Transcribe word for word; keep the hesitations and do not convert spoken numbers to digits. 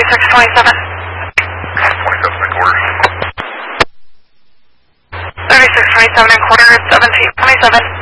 thirty-six twenty-seven. twenty-seven and quarter. thirty-six twenty-seven and quarter, seventeen twenty-seven.